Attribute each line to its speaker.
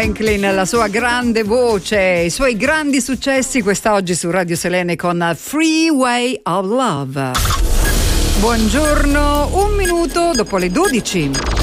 Speaker 1: Franklin, la sua grande voce, i suoi grandi successi quest'oggi su Radio Selene con Freeway of Love. Buongiorno, un minuto dopo le 12.